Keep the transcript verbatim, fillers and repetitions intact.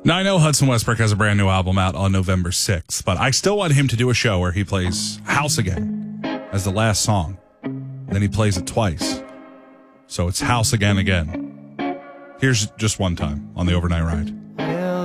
Now, I know Hudson Westbrook has a brand new album out on November sixth, but I still want him to do a show where he plays House Again as the last song. Then he plays it twice. So it's House Again Again. Here's just one time on the Overnight Ride.